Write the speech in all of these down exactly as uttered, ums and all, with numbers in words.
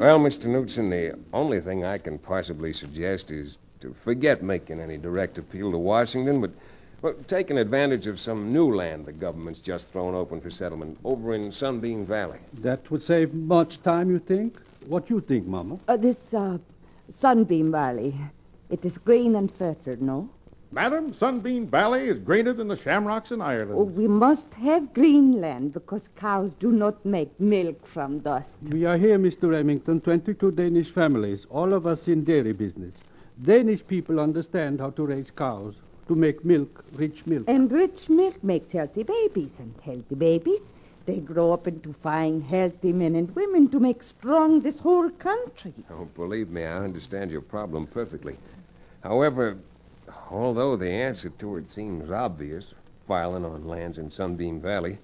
Well, Mister Knudsen, the only thing I can possibly suggest is to forget making any direct appeal to Washington, but well, taking advantage of some new land the government's just thrown open for settlement over in Sunbeam Valley. That would save much time, you think? What you think, Mama? Uh, this uh, Sunbeam Valley, it is green and fertile, no? Madam, Sunbeam Valley is greener than the shamrocks in Ireland. Oh, we must have green land because cows do not make milk from dust. We are here, Mister Remington, twenty-two Danish families, all of us in dairy business. Danish people understand how to raise cows, to make milk, rich milk. And rich milk makes healthy babies, and healthy babies, they grow up into fine, healthy men and women to make strong this whole country. Oh, believe me, I understand your problem perfectly. However, although the answer to it seems obvious, filing on lands in Sunbeam Valley,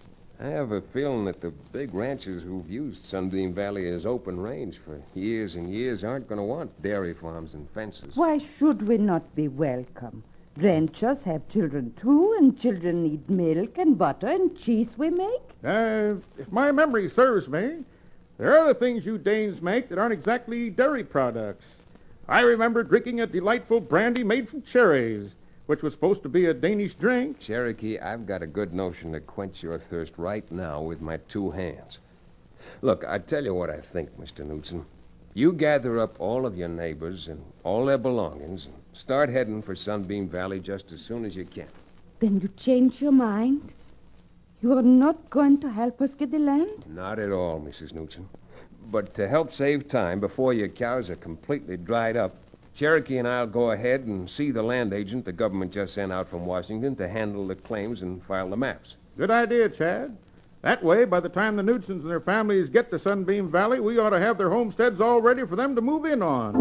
I have a feeling that the big ranchers who've used Sunbeam Valley as open range for years and years aren't going to want dairy farms and fences. Why should we not be welcome? Ranchers have children, too, and children need milk and butter and cheese we make. Uh, if my memory serves me, there are other things you Danes make that aren't exactly dairy products. I remember drinking a delightful brandy made from cherries, which was supposed to be a Danish drink. Cherokee, I've got a good notion to quench your thirst right now with my two hands. Look, I tell you what I think, Mister Knudsen. You gather up all of your neighbors and all their belongings and start heading for Sunbeam Valley just as soon as you can. Then you change your mind? You are not going to help us get the land? Not at all, Missus Knudsen. But to help save time before your cows are completely dried up, Cherokee and I'll go ahead and see the land agent the government just sent out from Washington to handle the claims and file the maps. Good idea, Chad. That way, by the time the Knudsens and their families get to Sunbeam Valley, we ought to have their homesteads all ready for them to move in on.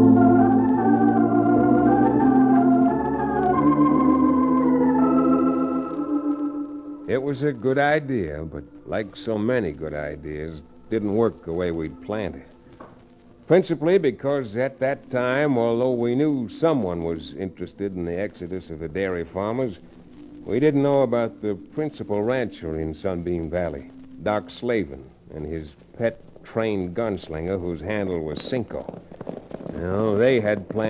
It was a good idea, but like so many good ideas, didn't work the way we'd planned it. Principally because at that time, although we knew someone was interested in the exodus of the dairy farmers, we didn't know about the principal rancher in Sunbeam Valley, Doc Slavin, and his pet trained gunslinger whose handle was Cinco. You know, they had plans